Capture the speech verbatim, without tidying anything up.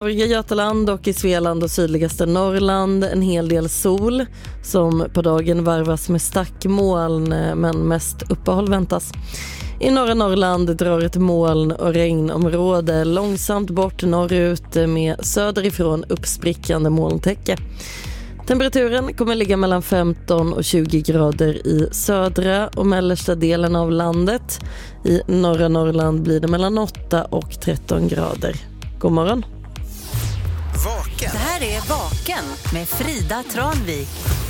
övriga Götaland och i Svealand och sydligaste Norrland en hel del sol som på dagen varvas med stackmoln, men mest uppehåll väntas. I norra Norrland drar ett moln- och regnområde långsamt bort norrut med söderifrån uppsprickande molntäcke. Temperaturen kommer ligga mellan femton och tjugo grader i södra och mellersta delen av landet. I norra Norrland blir det mellan åtta och tretton grader. God morgon. Vaken. Det här är Vaken med Frida Tranvik.